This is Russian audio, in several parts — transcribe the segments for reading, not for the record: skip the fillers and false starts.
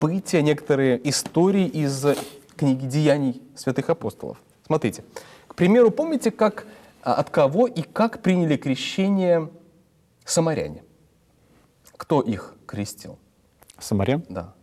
события, некоторые истории из книги «Деяний святых апостолов». Смотрите, к примеру, помните, как, от кого и как приняли крещение самаряне? Кто их крестил? Самарян? Да.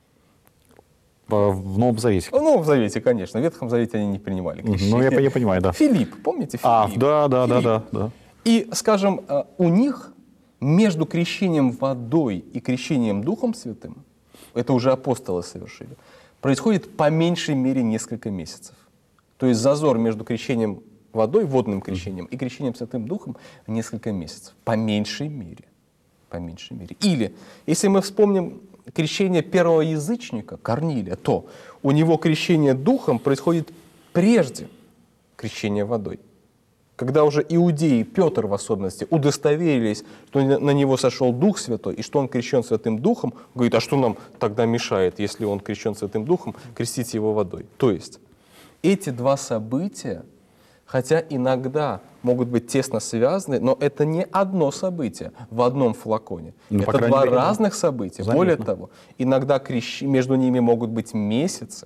В Новом Завете. В Новом Завете, конечно. В Ветхом Завете они не принимали крещение. Ну, я понимаю, да. Филипп, помните Филипп? Да. И, скажем, у них между крещением водой и крещением Духом Святым, это уже апостолы совершили, происходит по меньшей мере несколько месяцев. То есть зазор между крещением водой, водным крещением, и крещением Святым Духом несколько месяцев. По меньшей мере. По меньшей мере. Или, если мы вспомним крещение первого язычника, Корнилия, то у него крещение Духом происходит прежде крещения водой. Когда уже иудеи, Петр в особенности, удостоверились, что на него сошел Дух Святой, и что он крещен Святым Духом, говорит, а что нам тогда мешает, если он крещен Святым Духом, крестить его водой? То есть эти два события, хотя иногда могут быть тесно связаны, но это не одно событие в одном флаконе. Ну, это два разных события. Заметно. Более того, иногда между ними могут быть месяцы,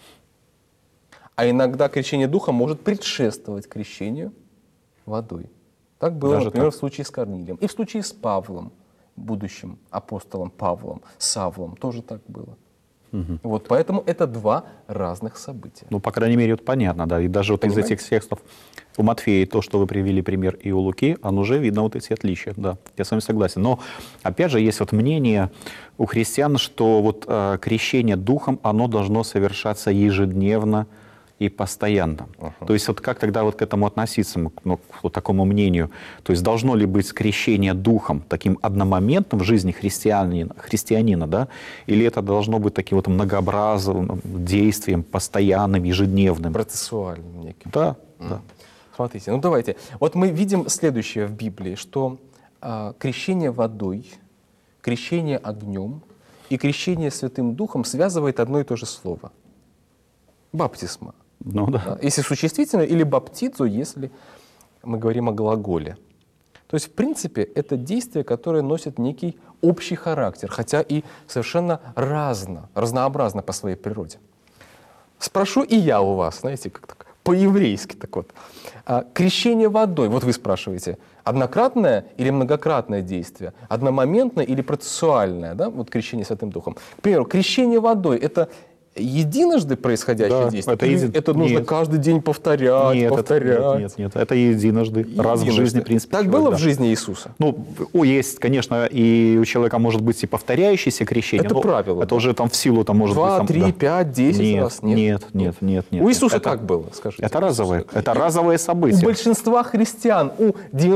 а иногда крещение Духа может предшествовать крещению водой. Так было, Даже например, так? в случае с Корнилием. И в случае с Павлом, будущим апостолом Павлом, Савлом, тоже так было. Вот, поэтому это два разных события. Ну, по крайней мере, вот понятно, да. И даже вот из Понимаете? этих текстов у Матфея, то, что вы привели пример, и у Луки, уже видно вот эти отличия, да. Я с вами согласен. Но, опять же, есть вот мнение у христиан, что вот крещение Духом, оно должно совершаться ежедневно и постоянно. То есть вот как тогда вот к этому относиться, ну, к вот такому мнению? То есть должно ли быть крещение Духом таким одномоментным в жизни христианина, да? Или это должно быть таким вот многообразным действием, постоянным, ежедневным? Процессуальным неким. Да. Смотрите, ну давайте. Вот мы видим следующее в Библии, что крещение водой, крещение огнем и крещение Святым Духом связывает одно и то же слово. Баптисма. Ну да. Если существительное, или баптизу, если мы говорим о глаголе. То есть, в принципе, это действие, которое носит некий общий характер, хотя и совершенно разнообразно по своей природе. Спрошу и я у вас, знаете, как так, по-еврейски так вот. Крещение водой, вот вы спрашиваете, однократное или многократное действие, одномоментное или процессуальное, да, вот крещение Святым Духом. К примеру, крещение водой – это единожды происходящее Да, действие? это Или это нужно нет. каждый день повторять, повторять? Нет, это единожды, раз в жизни, в принципе. Так человек, было да. в жизни Иисуса? Ну, есть, конечно, и у человека может быть и повторяющееся крещение. Это но правило, Это да. уже там в силу, там может 2, быть... 3, да. 5, 10 нет, раз? Нет. У Иисуса Это- как было, скажите? Это разовое, У событие. большинства христиан, у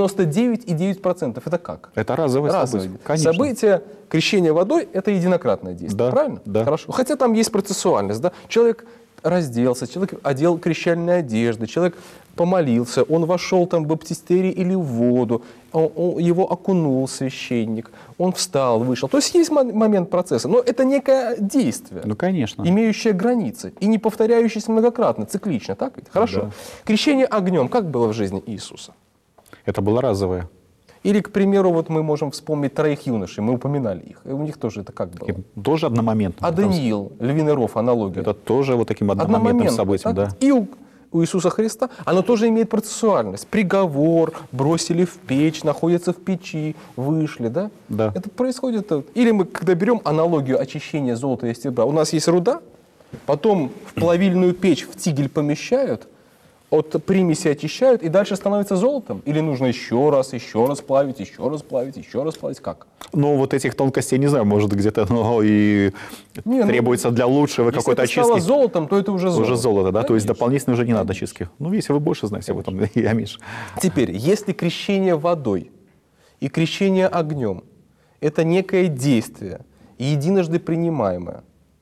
99,9% это как? Это разовое событие. Конечно. Событие крещения водой – это единократное действие, Да, правильно? да. Хорошо. Хотя там есть процессуальность. Да? Человек разделся, человек одел крещальные одежды, человек помолился, он вошел там в баптистерий или в воду, его окунул священник, он встал, вышел. То есть есть момент процесса, но это некое действие, Ну, конечно. имеющее границы и не повторяющееся многократно, циклично. Так ведь? Хорошо. Да. Крещение огнем как было в жизни Иисуса? Это было разовое. Или, к примеру, вот мы можем вспомнить 3 юношей, мы упоминали их, и у них тоже это как было? И тоже одномоментно. А Даниил, львиный ров, аналогия. Это тоже вот таким одномоментным Одномоментно, событием, так? да. И у Иисуса Христа оно тоже имеет процессуальность. Приговор, бросили в печь, находятся в печи, вышли, да? Да. Это происходит. Или мы, когда берем аналогию очищения золота и серебра, у нас есть руда, потом в плавильную печь в тигель помещают, от примеси очищают, и дальше становится золотом? Или нужно еще раз плавить, еще раз плавить? Как? Ну, вот этих тонкостей, не знаю, может, где-то и требуется для лучшего какой-то Если это стало очистки. золотом, то это уже золото. Уже золото, да? То есть Конечно. дополнительно уже не надо очистки. Ну, если вы больше знаете об этом, я меньше. Теперь, если крещение водой и крещение огнем – это некое действие, единожды принимаемое,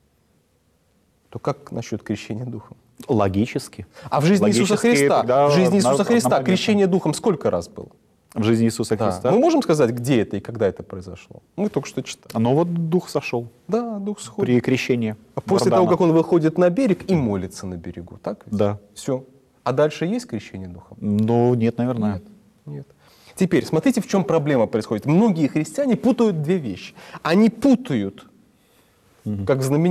то как насчет крещения духом? Логически. А в жизни Иисуса Логически Христа, тогда одномоментно. крещение духом сколько раз было? В жизни Иисуса Да. Христа. Мы можем сказать, где это и когда это произошло? Мы только что читали. Но вот Дух сошел Да, Дух сходит. при крещении. А после Иордана. того, как он выходит на берег и молится на берегу, так ведь? Да. Все. А дальше есть крещение духом? Ну, нет, наверное. Нет. Теперь, смотрите, в чем проблема происходит. Многие христиане путают две вещи. Они путают, как знаменитый